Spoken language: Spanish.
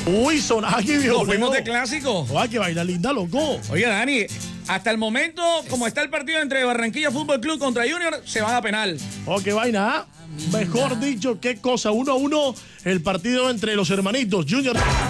Uy, sonaje, viejo. Nos fuimos de clásico. Ay, qué vaina linda, loco. Oye, Dani, hasta el momento, como está el partido entre Barranquilla Fútbol Club contra Junior, se van a penal. Oh, qué vaina, ¿ah? Mejor dicho, qué cosa. 1-1 el partido entre los hermanitos Junior.